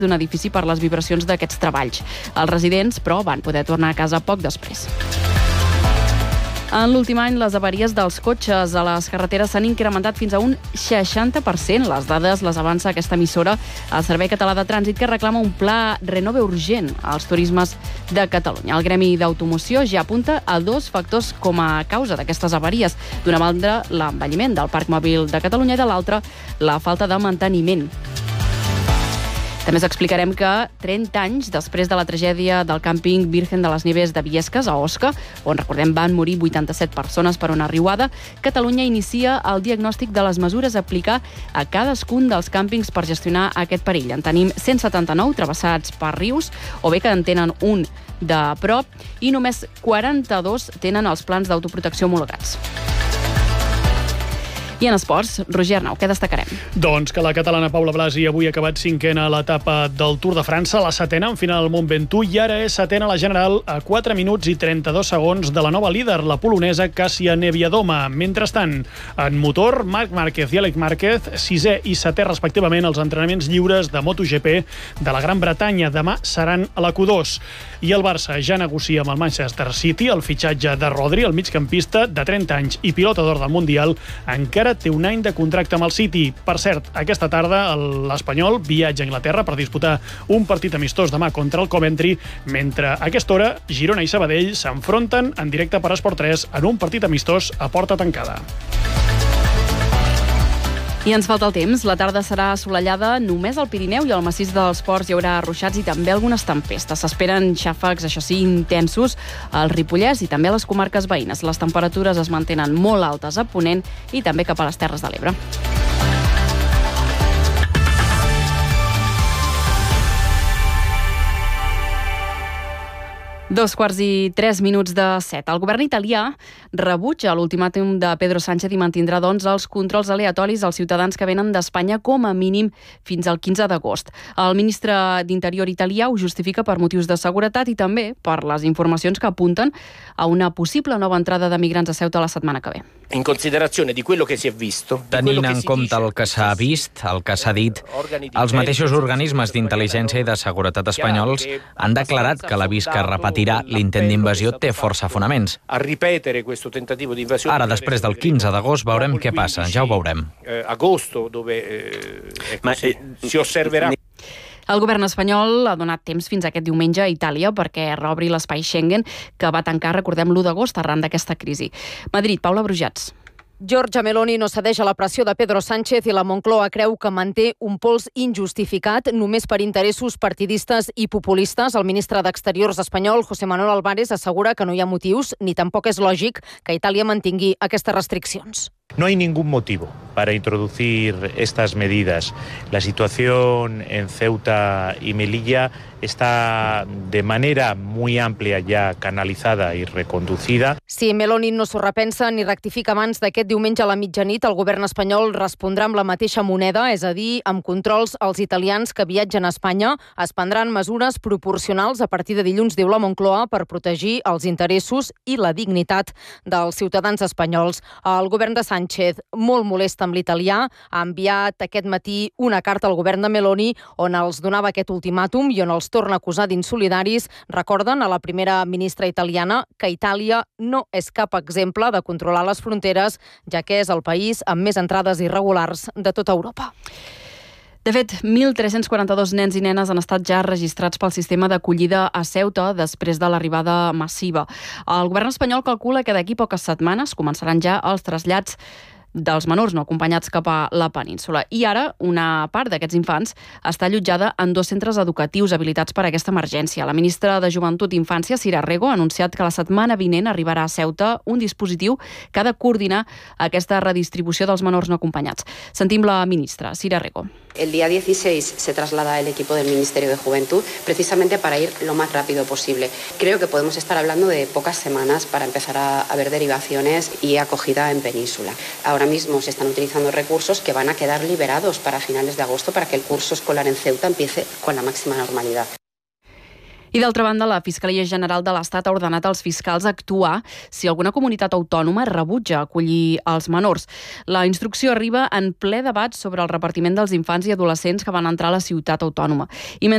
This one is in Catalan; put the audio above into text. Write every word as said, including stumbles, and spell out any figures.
d'un edifici per les vibracions d'aquests treballs. Els residents, però, van poder tornar a casa poc després. En l'últim any, les avaries dels cotxes a les carreteres s'han incrementat fins a un seixanta per cent. Les dades les avança aquesta emissora al Servei Català de Trànsit, que reclama un pla Renove urgent als turismes de Catalunya. El Gremi d'Automoció ja apunta a dos factors com a causa d'aquestes avaries. D'una banda, l'envelliment del parc mòbil de Catalunya i de l'altra, la falta de manteniment. També us explicarem que trenta anys després de la tragèdia del càmping Virgen de les Nieves de Viesques, a Osca, on, recordem, van morir vuitanta-set persones per una riuada, Catalunya inicia el diagnòstic de les mesures a aplicar a cadascun dels càmpings per gestionar aquest perill. En tenim cent setanta-nou travessats per rius, o bé que en tenen un de prop, i només quaranta-dos tenen els plans d'autoprotecció homologats. I en esports, Roger Arnau, què destacarem? Doncs que la catalana Paula Blasi avui ha acabat cinquena a l'etapa del Tour de França, la setena en final al Mont Ventoux, i ara és setena a la general a quatre minuts i trenta-dos segons de la nova líder, la polonesa Kasia Niewiadoma. Mentrestant, en motor, Marc Márquez i Àlex Márquez, sisè i setè respectivament als entrenaments lliures de MotoGP de la Gran Bretanya. Demà seran a la Q dos. I el Barça ja negocia amb el Manchester City el fitxatge de Rodri, el migcampista de trenta anys i pilota d'or del Mundial, encara té un any de contracte amb el City. Per cert, aquesta tarda l'Espanyol viatja a Anglaterra per disputar un partit amistós demà contra el Coventry, mentre a aquesta hora Girona i Sabadell s'enfronten en directe per Esport tres en un partit amistós a porta tancada. I ens falta el temps. La tarda serà assolellada només al Pirineu i al massís dels Ports hi haurà ruixats i també algunes tempestes. S'esperen xàfecs, això sí, intensos al Ripollès i també a les comarques veïnes. Les temperatures es mantenen molt altes a Ponent i també cap a les Terres de l'Ebre. Dos quarts i tres minuts de set. El govern italià rebutja l'ultimàtum de Pedro Sánchez i mantindrà, doncs, els controls aleatoris als ciutadans que venen d'Espanya com a mínim fins al quinze d'agost. El ministre d'Interior italià ho justifica per motius de seguretat i també per les informacions que apunten a una possible nova entrada de migrants a Ceuta la setmana que ve. In considerazione di quello che si è visto, tenint en compte el que s'ha vist, el que s'ha dit, els mateixos organismes d'intel·ligència i de seguretat espanyols han declarat que l'avís que repetirà l'intent d'invasió té força fonaments. Ara, després del quinze d'agost, veurem què passa, ja ho veurem. El govern espanyol ha donat temps fins aquest diumenge a Itàlia perquè reobri l'espai Schengen, que va tancar, recordem, l'u d'agost arran d'aquesta crisi. Madrid, Paula Brujats. Giorgia Meloni no cedeix a la pressió de Pedro Sánchez i la Moncloa creu que manté un pols injustificat només per interessos partidistes i populistes. El ministre d'Exteriors espanyol, José Manuel Álvarez, assegura que no hi ha motius ni tampoc és lògic que Itàlia mantingui aquestes restriccions. No hay ningún motivo para introducir estas medidas. La situación en Ceuta y Melilla está de manera muy amplia ya canalizada y reconducida. Si Meloni no s'ho repensa ni rectifica abans d'aquest diumenge a la mitjanit, el govern espanyol respondrà amb la mateixa moneda, és a dir, amb controls als italians que viatgen a Espanya. Es prendran mesures proporcionals a partir de dilluns, diu la Moncloa, per protegir els interessos i la dignitat dels ciutadans espanyols. El govern de Sánchez, molt molest amb l'italià, ha enviat aquest matí una carta al govern de Meloni on els donava aquest ultimàtum i on els torna a acusar d'insolidaris. Recorden a la primera ministra italiana que Itàlia no és cap exemple de controlar les fronteres, ja que és el país amb més entrades irregulars de tota Europa. De fet, mil tres-cents quaranta-dos nens i nenes han estat ja registrats pel sistema d'acollida a Ceuta després de l'arribada massiva. El govern espanyol calcula que d'aquí poques setmanes començaran ja els trasllats dels menors no acompanyats cap a la península. I ara, una part d'aquests infants està allotjada en dos centres educatius habilitats per a aquesta emergència. La ministra de Joventut i Infància, Sira Rego, ha anunciat que la setmana vinent arribarà a Ceuta un dispositiu que ha de coordinar aquesta redistribució dels menors no acompanyats. Sentim la ministra, Sira Rego. El día dieciséis se traslada el equipo del Ministerio de Juventud precisamente para ir lo más rápido posible. Creo que podemos estar hablando de pocas semanas para empezar a, a ver derivaciones y acogida en península. Ahora mismo se están utilizando recursos que van a quedar liberados para finales de agosto para que el curso escolar en Ceuta empiece con la máxima normalidad. I d'altra banda, la Fiscalia General de l'Estat ha ordenat als fiscals actuar si alguna comunitat autònoma rebutja acollir els menors. La instrucció arriba en ple debat sobre el repartiment dels infants i adolescents que van entrar a la ciutat autònoma. I